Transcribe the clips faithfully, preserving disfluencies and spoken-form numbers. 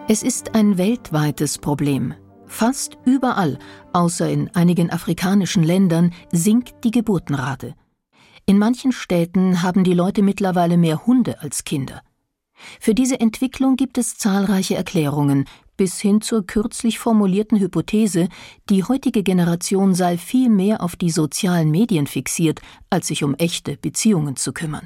Es ist ein weltweites Problem. Fast überall, außer in einigen afrikanischen Ländern, sinkt die Geburtenrate. In manchen Städten haben die Leute mittlerweile mehr Hunde als Kinder. Für diese Entwicklung gibt es zahlreiche Erklärungen, bis hin zur kürzlich formulierten Hypothese, die heutige Generation sei viel mehr auf die sozialen Medien fixiert, als sich um echte Beziehungen zu kümmern.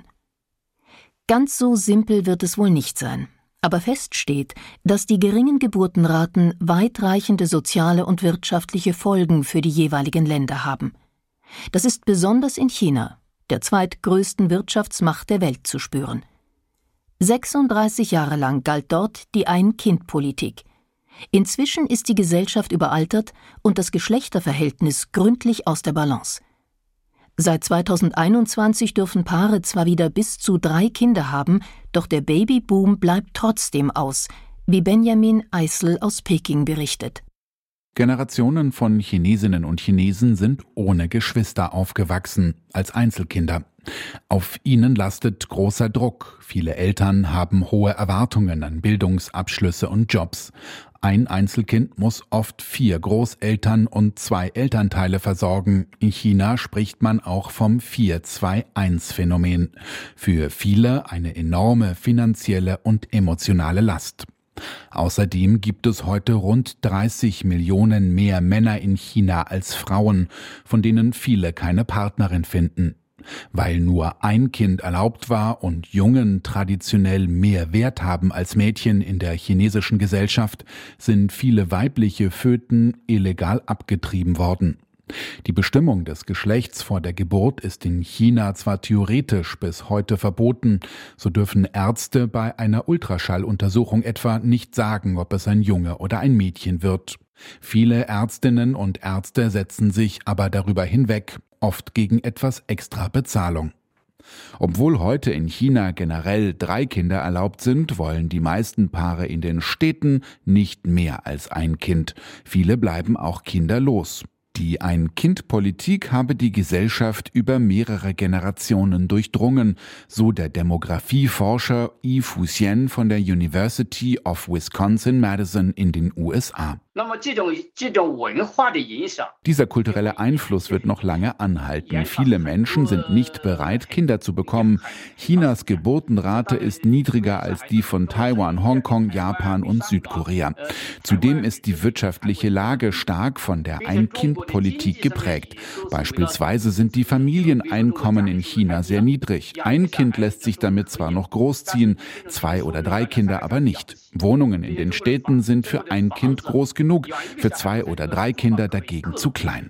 Ganz so simpel wird es wohl nicht sein. Aber fest steht, dass die geringen Geburtenraten weitreichende soziale und wirtschaftliche Folgen für die jeweiligen Länder haben. Das ist besonders in China, der zweitgrößten Wirtschaftsmacht der Welt, zu spüren. sechsunddreißig Jahre lang galt dort die Ein-Kind-Politik. Inzwischen ist die Gesellschaft überaltert und das Geschlechterverhältnis gründlich aus der Balance. Seit zweitausendeinundzwanzig dürfen Paare zwar wieder bis zu drei Kinder haben, doch der Babyboom bleibt trotzdem aus, wie Benjamin Eisel aus Peking berichtet. Generationen von Chinesinnen und Chinesen sind ohne Geschwister aufgewachsen, als Einzelkinder. Auf ihnen lastet großer Druck. Viele Eltern haben hohe Erwartungen an Bildungsabschlüsse und Jobs. Ein Einzelkind muss oft vier Großeltern und zwei Elternteile versorgen. In China spricht man auch vom vier zwei eins Phänomen. Für viele eine enorme finanzielle und emotionale Last. Außerdem gibt es heute rund dreißig Millionen mehr Männer in China als Frauen, von denen viele keine Partnerin finden. Weil nur ein Kind erlaubt war und Jungen traditionell mehr Wert haben als Mädchen in der chinesischen Gesellschaft, sind viele weibliche Föten illegal abgetrieben worden. Die Bestimmung des Geschlechts vor der Geburt ist in China zwar theoretisch bis heute verboten, so dürfen Ärzte bei einer Ultraschalluntersuchung etwa nicht sagen, ob es ein Junge oder ein Mädchen wird. Viele Ärztinnen und Ärzte setzen sich aber darüber hinweg, oft gegen etwas extra Bezahlung. Obwohl heute in China generell drei Kinder erlaubt sind, wollen die meisten Paare in den Städten nicht mehr als ein Kind. Viele bleiben auch kinderlos. Die Ein-Kind-Politik habe die Gesellschaft über mehrere Generationen durchdrungen, so der Demografieforscher Yi Fuxian von der University of Wisconsin-Madison in den U S A. Dieser kulturelle Einfluss wird noch lange anhalten. Viele Menschen sind nicht bereit, Kinder zu bekommen. Chinas Geburtenrate ist niedriger als die von Taiwan, Hongkong, Japan und Südkorea. Zudem ist die wirtschaftliche Lage stark von der Ein-Kind-Politik geprägt. Beispielsweise sind die Familieneinkommen in China sehr niedrig. Ein Kind lässt sich damit zwar noch großziehen, zwei oder drei Kinder aber nicht. Wohnungen in den Städten sind für ein Kind groß genug, für zwei oder drei Kinder dagegen zu klein.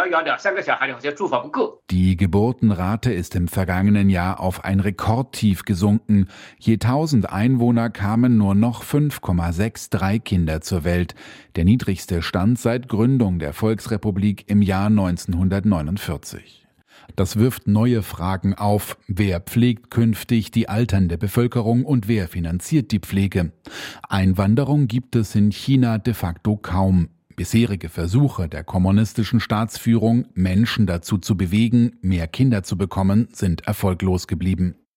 Die Geburtenrate ist im vergangenen Jahr auf ein Rekordtief gesunken. Je tausend Einwohner kamen nur noch fünf Komma drei Kinder zur Welt. Der niedrigste Stand seit Gründung der Volksrepublik im Jahr neunzehnhundertneunundvierzig. Das wirft neue Fragen auf. Wer pflegt künftig die alternde Bevölkerung und wer finanziert die Pflege? Einwanderung gibt es in China de facto kaum. Bisherige Versuche der kommunistischen Staatsführung, Menschen dazu zu bewegen, mehr Kinder zu bekommen, sind erfolglos geblieben.